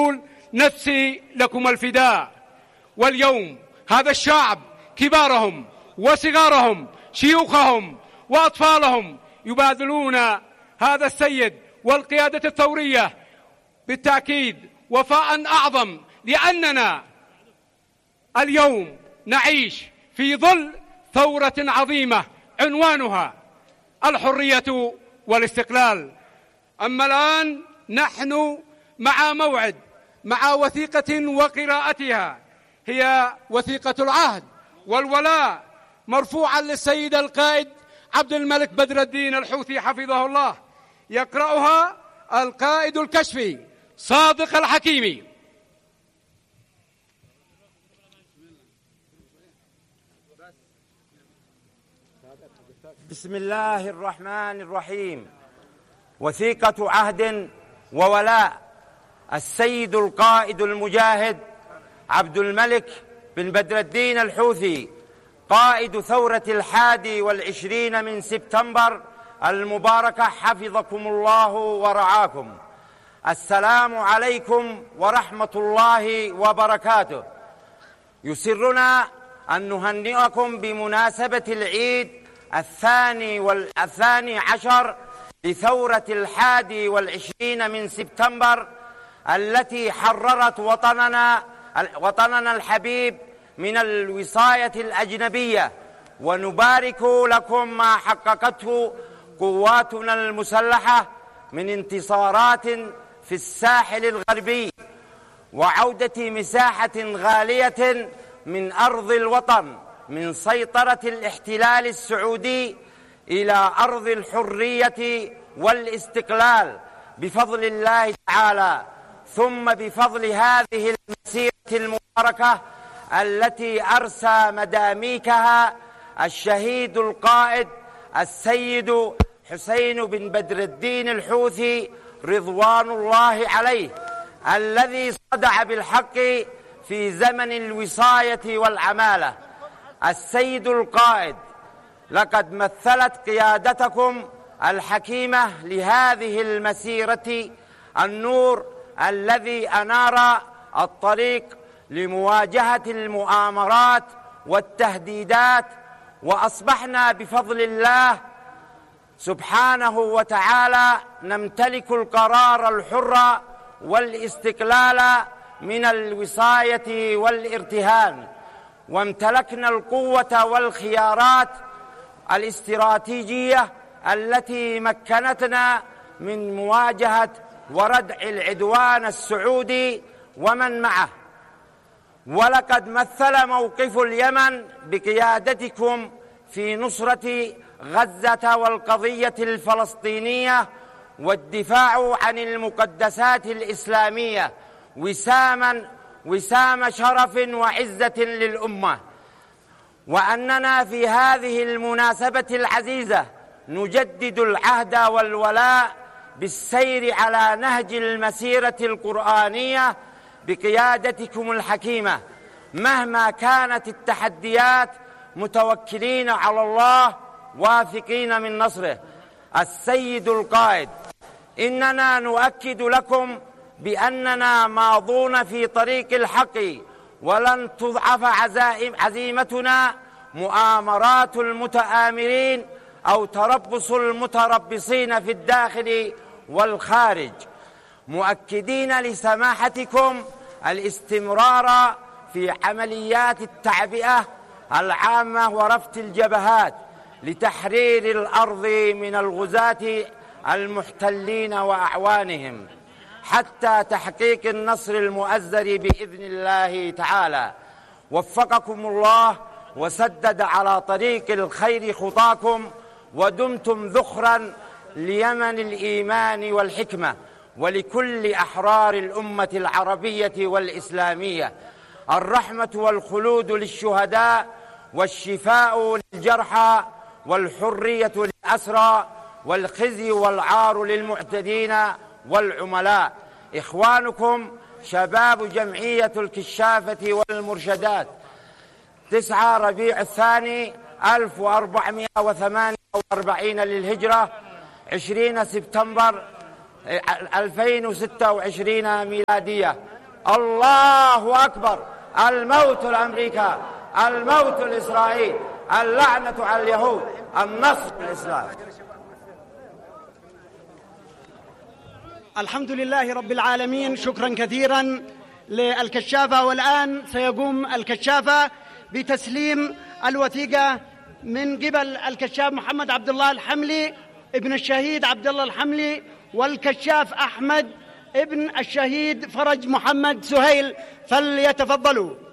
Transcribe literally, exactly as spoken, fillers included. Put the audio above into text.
نفسي لكم الفداء. واليوم هذا الشعب كبارهم وصغارهم شيوخهم وأطفالهم يبادلون هذا السيد والقيادة الثورية بالتأكيد وفاء أعظم، لأننا اليوم نعيش في ظل ثورة عظيمة عنوانها الحرية والاستقلال. أما الآن نحن مع موعد مع وثيقة وقراءتها، هي وثيقة العهد والولاء مرفوعا للسيد القائد عبد الملك بدر الدين الحوثي حفظه الله. يقرأها القائد الكشفي صادق الحكيمي. بسم الله الرحمن الرحيم. وثيقة عهد وولاء السيد القائد المجاهد عبد الملك بن بدر الدين الحوثي قائد ثورة الحادي والعشرين من سبتمبر المباركة، حفظكم الله ورعاكم. السلام عليكم ورحمة الله وبركاته. يسرنا أن نهنئكم بمناسبة العيد الثاني والثاني عشر لثورة الحادي والعشرين من سبتمبر التي حررت وطننا وطننا الحبيب من الوصاية الأجنبية، ونبارك لكم ما حققته قواتنا المسلحة من انتصارات في الساحل الغربي وعودة مساحة غالية من أرض الوطن من سيطرة الاحتلال السعودي إلى أرض الحرية والاستقلال بفضل الله تعالى، ثم بفضل هذه المسيرة المباركة التي أرسى مداميكها الشهيد القائد السيد حسين بن بدر الدين الحوثي رضوان الله عليه، الذي صدع بالحق في زمن الوصاية والعمالة. السيد القائد، لقد مثلت قيادتكم الحكيمة لهذه المسيرة النور الذي أنار الطريق لمواجهة المؤامرات والتهديدات، وأصبحنا بفضل الله سبحانه وتعالى نمتلك القرار الحر والاستقلال من الوصاية والارتهان، وامتلكنا القوة والخيارات الاستراتيجية التي مكنتنا من مواجهة وردع العدوان السعودي ومن معه. ولقد مثل موقف اليمن بقيادتكم في نصرة غزة والقضية الفلسطينية والدفاع عن المقدسات الإسلامية وساما وسام شرف وعزة للأمة. وأننا في هذه المناسبة العزيزة نجدد العهد والولاء بالسير على نهج المسيرة القرآنية بقيادتكم الحكيمة، مهما كانت التحديات متوكلين على الله واثقين من نصره. السيد القائد، إننا نؤكد لكم بأننا ماضون في طريق الحق، ولن تضعف عزائم عزيمتنا مؤامرات المتآمرين أو تربص المتربصين في الداخل والخارج، مؤكدين لسماحتكم الاستمرار في عمليات التعبئة العامة ورفت الجبهات لتحرير الأرض من الغزاة المحتلين وأعوانهم حتى تحقيق النصر المؤزر بإذن الله تعالى. وفقكم الله وسدد على طريق الخير خطاكم، ودمتم ذخرا ليمن الإيمان والحكمة ولكل أحرار الأمة العربية والإسلامية. الرحمة والخلود للشهداء، والشفاء للجرحى، والحرية للأسرى، والخزي والعار للمعتدين والعملاء. إخوانكم شباب جمعية الكشافة والمرشدات، تسعة ربيع الثاني ألف وأربعمائة وثمانية وأربعين للهجرة، عشرين سبتمبر ألفين وستة وعشرين ميلادية. الله أكبر. الموت لأمريكا، الموت لإسرائيل، اللعنة على اليهود، النصر للإسلام. الحمد لله رب العالمين. شكرا كثيرا للكشافة. والآن سيقوم الكشافة بتسليم الوثيقة من قبل الكشاف محمد عبد الله الحملي ابن الشهيد عبد الله الحملي، والكشاف أحمد ابن الشهيد فرج محمد سهيل، فليتفضلوا.